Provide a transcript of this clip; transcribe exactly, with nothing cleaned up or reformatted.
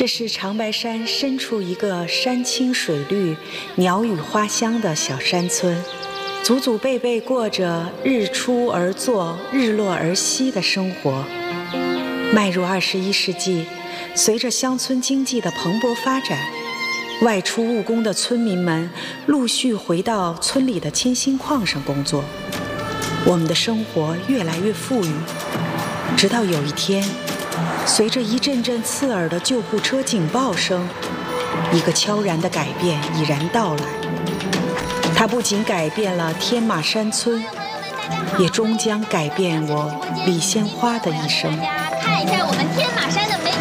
这是长白山深处一个山青水绿、鸟语花香的小山村，祖祖辈辈过着日出而作、日落而息的生活。迈入二十一世纪，随着乡村经济的蓬勃发展，外出务工的村民们陆续回到村里的铅锌矿上工作，我们的生活越来越富裕。直到有一天，随着一阵阵刺耳的救护车警报声，一个悄然的改变已然到来。它不仅改变了天马山村，也终将改变我李鲜花的一生。 看一下我们天马山的美